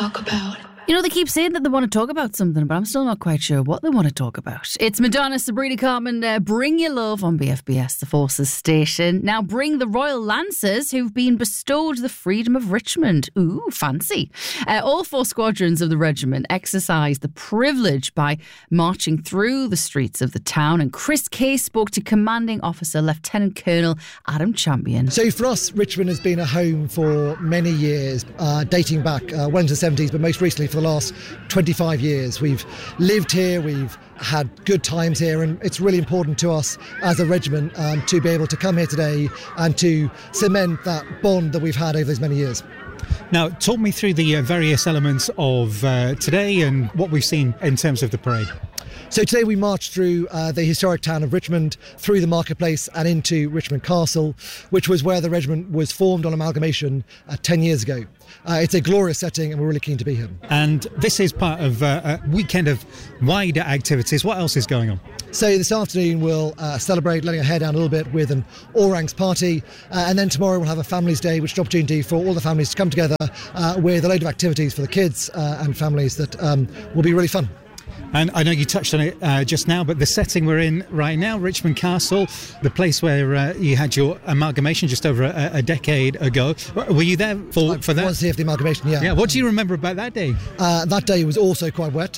talk about. You know, they keep saying that they want to talk about something, but I'm still not quite sure what they want to talk about. It's Madonna, Sabrina Carpenter, Bring Your Love on BFBS, the Forces station. Now bring the Royal Lancers, who've been bestowed the Freedom of Richmond. Ooh, fancy. All 4 squadrons of the regiment exercised the privilege by marching through the streets of the town. And Chris Kay spoke to Commanding Officer Lieutenant Colonel Adam Champion. So for us, Richmond has been a home for many years, dating back well into the 70s, but most recently for the last 25 years. We've lived here, we've had good times here, and it's really important to us as a regiment to be able to come here today and to cement that bond that we've had over those many years. Now, talk me through the various elements of today and what we've seen in terms of the parade. So today we marched through the historic town of Richmond, through the marketplace and into Richmond Castle, which was where the regiment was formed on amalgamation 10 years ago. It's a glorious setting and we're really keen to be here. And this is part of a weekend of wider activities. What else is going on? So this afternoon we'll celebrate, letting our hair down a little bit with an all-ranks party, and then tomorrow we'll have a Families Day, which is an opportunity for all the families to come together with a load of activities for the kids and families that will be really fun. And I know you touched on it just now, but the setting we're in right now, Richmond Castle, the place where you had your amalgamation just over a decade ago. Were you there for that? I was here for the amalgamation, yeah. Yeah. What do you remember about that day? That day was also quite wet.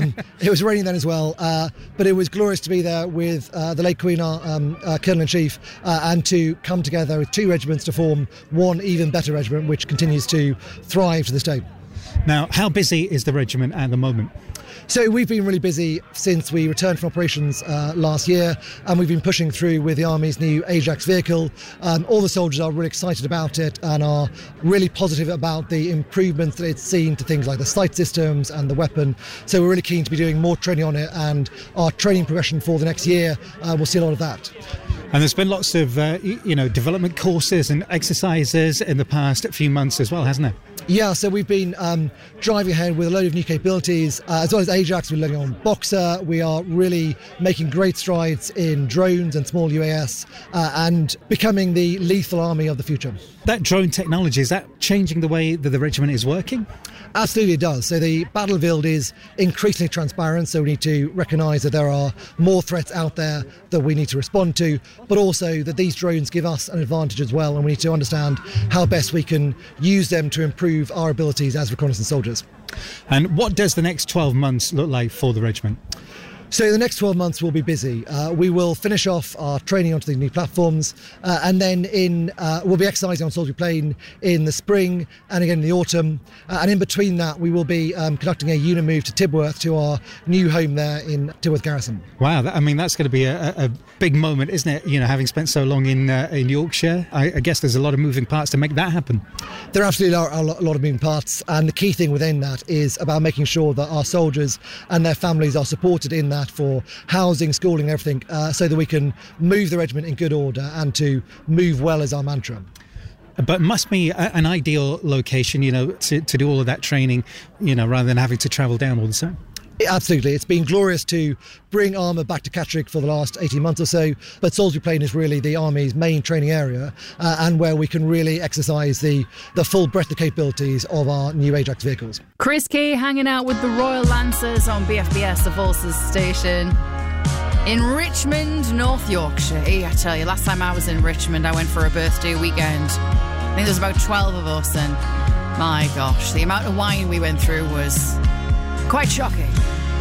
It was raining then as well, but it was glorious to be there with the late Queen, our Colonel-in-Chief, and to come together with 2 regiments to form one even better regiment, which continues to thrive to this day. Now, how busy is the regiment at the moment? So we've been really busy since we returned from operations last year, and we've been pushing through with the Army's new Ajax vehicle. All the soldiers are really excited about it and are really positive about the improvements that it's seen to things like the sight systems and the weapon. So we're really keen to be doing more training on it, and our training progression for the next year will see a lot of that. And there's been lots of development courses and exercises in the past few months as well, hasn't there? Yeah, so we've been driving ahead with a load of new capabilities, as well as Ajax. We're learning on Boxer. We are really making great strides in drones and small UAS and becoming the lethal army of the future. That drone technology, is that changing the way that the regiment is working? Absolutely it does. So the battlefield is increasingly transparent, so we need to recognise that there are more threats out there that we need to respond to, but also that these drones give us an advantage as well, and we need to understand how best we can use them to improve our abilities as reconnaissance soldiers. And what does the next 12 months look like for the regiment? So the next 12 months will be busy. We will finish off our training onto the new platforms, and then we'll be exercising on Salisbury Plain in the spring and again in the autumn. And in between that, we will be conducting a unit move to Tibworth, to our new home there in Tibworth Garrison. Wow, that's going to be a big moment, isn't it? You know, having spent so long in Yorkshire, I guess there's a lot of moving parts to make that happen. There absolutely are a lot of moving parts, and the key thing within that is about making sure that our soldiers and their families are supported in that for housing, schooling, everything, so that we can move the regiment in good order, and to move well is our mantra. But must be an ideal location, to do all of that training, rather than having to travel down all the time. Absolutely. It's been glorious to bring armour back to Catterick for the last 18 months or so, but Salisbury Plain is really the Army's main training area, and where we can really exercise the full breadth of capabilities of our new Ajax vehicles. Chris Kay hanging out with the Royal Lancers on BFBS, the Forces station. In Richmond, North Yorkshire. I tell you, last time I was in Richmond, I went for a birthday weekend. I think there was about 12 of us, and my gosh, the amount of wine we went through was quite shocking.